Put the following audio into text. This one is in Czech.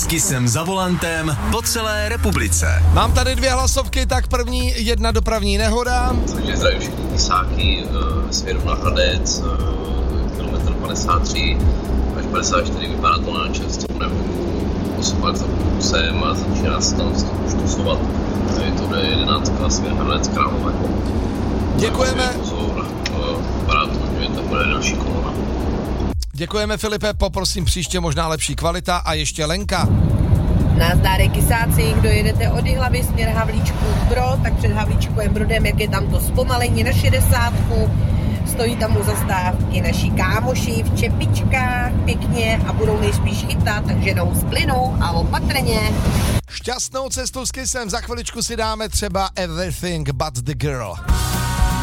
Kisem za volantem po celé republice. Mám tady 2 hlasovky, tak první, 1 dopravní nehoda. Takže zdravím všichni Kisáky, směru na Hradec, kilometr 53 až 54, vypadá to na čerstvou, nebudu posouvat za kusem a začíná se tam už tusovat. Je to D11, směr Hradec Králové. Děkujeme. Pozor, vypadá to, že to bude další kolona. Děkujeme, Filipe, poprosím příště možná lepší kvalita a ještě Lenka. Nazdárek Kisáci, kdo jedete od Jihlavy směr Havlíčků Brod, tak před Havlíčkovým Brodem, jak je tam to zpomalení na 60, stojí tam u zastávky naši kámoši v čepičkách pěkně a budou nejspíš chytat, takže jdou z plynu a opatrně. Šťastnou cestu s Kisem, za chviličku si dáme třeba Everything But The Girl.